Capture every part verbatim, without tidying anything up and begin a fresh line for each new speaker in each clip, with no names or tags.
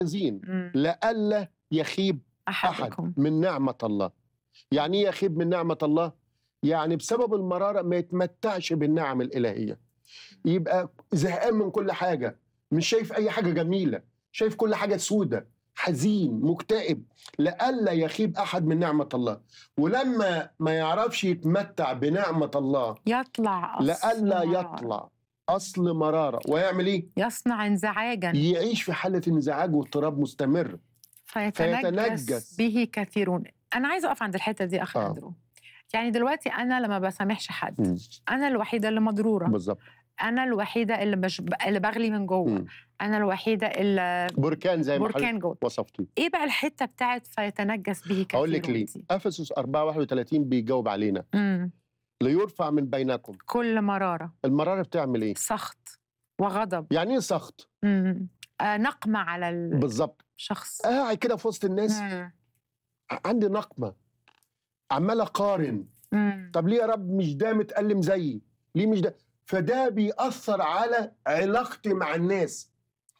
زين
مم.
لئلا يخيب أحد
أحدكم.
من نعمة الله. يعني إيه يخيب من نعمة الله؟ يعني بسبب المرارة ما يتمتعش بالنعم الإلهية، يبقى زهقان من كل حاجة، مش شايف أي حاجة جميلة، شايف كل حاجة سودة، حزين، مكتئب، لئلا يخيب أحد من نعمة الله. ولما ما يعرفش يتمتع بنعمة الله
يطلع أصل
لئلا
مرارة.
يطلع أصل مرارة، ويعمل إيه؟
يصنع انزعاجا
يعيش في حالة انزعاج واضطراب مستمر،
فيتنجس,
فيتنجس.
به كثيرون. أنا عايزة أقف عند الحتة دي أخ
آه.
أندرو. يعني دلوقتي أنا لما بسامحش حد،
مم.
أنا الوحيدة اللي مضرورة،
بالظبط.
أنا الوحيدة اللي, مش... اللي بغلي من جوه،
مم.
أنا الوحيدة اللي
بركان زي ما
بركان
حضرتك
جوه.
وصفتي.
إيه بقى الحتة بتاعت فيتنجس به كثيرون؟
أقول لك ليه.
دي؟
أفسس أربعة واحد وثلاثين بيجاوب علينا،
مم.
ليرفع من بينكم
كل مرارة،
المرارة. بتعمل إيه؟
سخط وغضب.
يعني إيه سخط؟
مم. آه نقمة على
بالظبط.
الشخص.
قاعد كده في وسط الناس،
مم.
عندي نقمة، عمال أقارن.
مم.
طب ليه يا رب مش ده متألم زيي؟ ليه مش ده؟ فده بيأثر على علاقتي مع الناس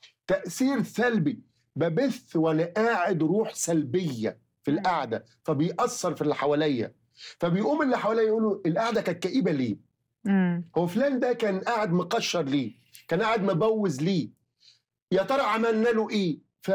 تأثير سلبي، ببث وأنا قاعد روح سلبية في
مم.
القعدة، فبيأثر في اللي حواليا، فبيقوم اللي حواليا يقولوا القعدة كانت كئيبة ليه؟
مم.
هو فلان ده كان قاعد مقشر ليه؟ كان قاعد مبوز ليه؟ يا ترى عملنا له إيه؟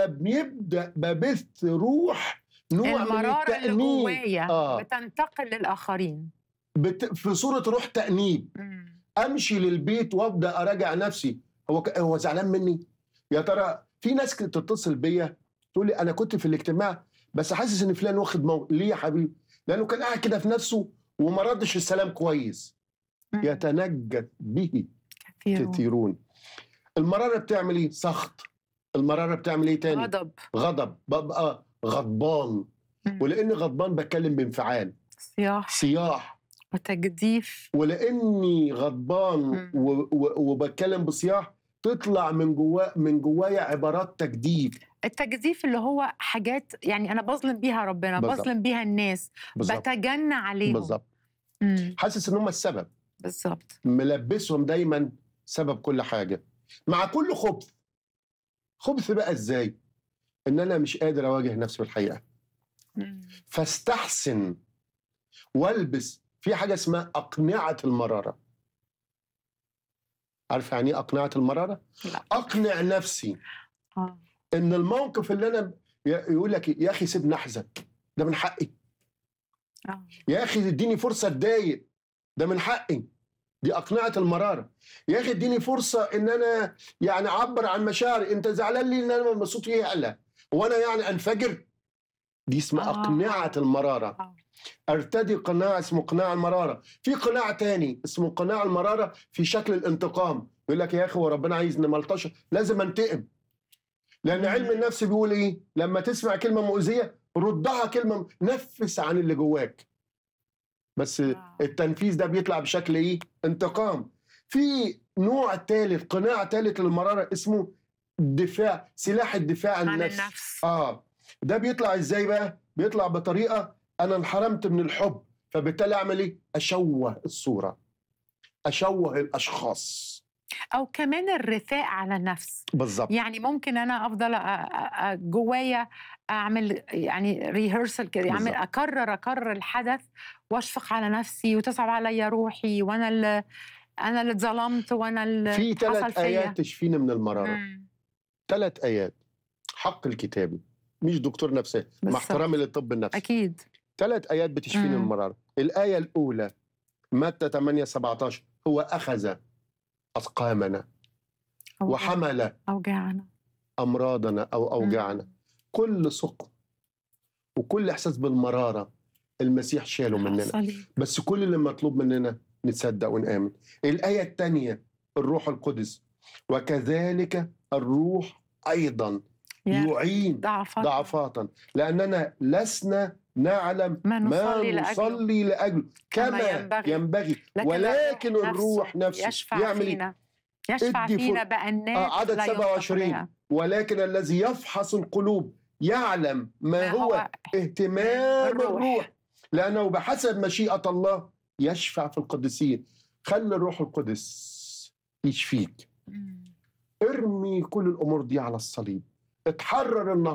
فبيبدأ ببث روح نوع من
المرارة اللي
التأنيب،
جوايا
آه
بتنتقل للآخرين
بت... في صورة روح تأنيب.
مم.
امشي للبيت وابدا اراجع نفسي، هو ك... هو زعلان مني؟ يا ترى في ناس كانت تتصل بيا تقول لي انا كنت في الاجتماع بس حاسس ان فلان واخد موقف. ليه يا حبيبي؟ لانه كان قاعد كده في نفسه وما ردش السلام كويس.
مم.
يتنجس به
كثيرون.
كثيرون. المراره بتعمل ايه؟ سخط. المراره بتعمل ايه تاني؟
غضب.
غضب، ببقى غضبان،
مم.
ولاني غضبان بتكلم بانفعال،
صياح
صياح.
وتجديف.
ولاني غضبان
مم.
و- و- وبتكلم بصياح، تطلع من جوا من جوايا عبارات تجديف.
التجديف اللي هو حاجات يعني أنا بظلم بيها ربنا،
بالظبط.
بظلم بيها الناس،
بالظبط.
بتجنى عليهم.
بالظبط.
مم.
حاسس ان هم السبب،
بالظبط.
ملبسهم دايما سبب كل حاجه، مع كل خبث. خبث بقى ازاي؟ ان انا مش قادر اواجه نفسي بالحقيقه،
مم.
فاستحسن والبس في حاجه اسمها اقنعه المراره. عارف يعني ايه اقنعه المراره؟
لا.
اقنع نفسي
آه.
ان الموقف اللي انا يقول لك يا اخي سيبني احزن، ده من حقي.
آه.
يا اخي اديني فرصه اتضايق، ده من حقي. دي اقنعه المراره. يا اخي اديني فرصه ان انا يعني اعبر عن مشاعري، انت زعلان لي ان انا صوتي يعلى وانا يعني انفجر؟ دي اسمها
آه.
اقنعه المراره.
آه.
ارتدي قناع اسمه قناع المراره. في قناع تاني اسمه قناع المراره في شكل الانتقام، يقول لك يا اخي وربنا عايزني ملطشه لازم انتقم. لان
مم.
علم النفس بيقول ايه؟ لما تسمع كلمه مؤذيه ردها كلمه، نفس عن اللي جواك. بس
آه.
التنفيذ ده بيطلع بشكل ايه؟ انتقام. في نوع ثالث، قناع ثالث للمراره اسمه دفاع، سلاح الدفاع عن
عن
النفس.
النفس.
اه ده بيطلع ازاي بقى؟ بيطلع بطريقه انا انحرمت من الحب، فبالتالي اعمل ايه؟ اشوه الصوره، اشوه الاشخاص.
أو كمان الرثاء على النفس.
بالظبط.
يعني ممكن أنا أفضل أ- أ- أ- جوايا أعمل يعني ريهرسل كده، أعمل
بالظبط.
أكرر أكرر الحدث وأشفق على نفسي وتصعب عليا روحي، وأنا اللي أنا اللي اتظلمت وأنا اللي
في
حصل
ثلاث
فيا.
ايات تشفيني من المراره.
مم.
ثلاث ايات حق الكتابي، مش دكتور نفسي، مع
بالظبط.
احترامي للطب النفسي.
أكيد.
ثلاث ايات بتشفيني من
مم.
المراره. الايه الاولى متى ثمانية سبعتاشر، هو اخذ اسقامنا
أوجاعنا
وحمل
أوجاعنا.
امراضنا او اوجاعنا.
مم.
كل سقم وكل احساس بالمراره المسيح شاله
على
مننا،
الصليب.
بس كل اللي مطلوب مننا نتصدق ونآمن. الايه الثانيه الروح القدس، وكذلك الروح ايضا
يا
يعين
ضعفاتنا.
ضعفاتا، لاننا لسنا نعلم
ما
ما
نصلي لأجله
نصلي لاجله
كما
كما
ينبغي.
ينبغي،
لكن
ولكن
الروح
الروح
نفسه
نفسه
يشفع
يعمل ايه؟
فينا يشفع
ادي
فينا
فر...
بأنات
آه عدد
لا
سبعة
ينطق
وعشرين،
بها.
ولكن الذي يفحص القلوب يعلم ما,
ما
هو,
هو
اهتمام
الروح.
الروح، لأنه بحسب مشيئة الله يشفع في القديسين. خلي الروح القدس يشفيك.
مم.
ارمي كل الأمور دي على الصليب، اتحرر النهارده.